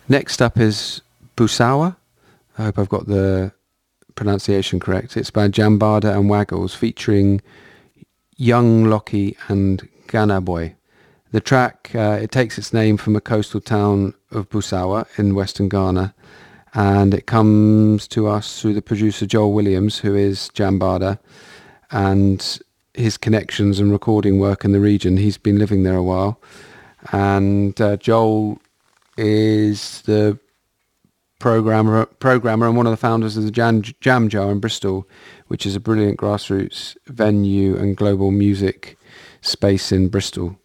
Next up is Busawa. I hope I've got the pronunciation correct. It's by Jambada and Waggles, featuring Young Lockie and Ghana Boy. The track, it takes its name from a coastal town of Busawa in western Ghana, and it comes to us through the producer Joel Williams, who is Jambada, and his connections and recording work in the region. He's been living there a while, and Joel is the programmer and one of the founders of the Jam Jar in Bristol, which is a brilliant grassroots venue and global music space in Bristol.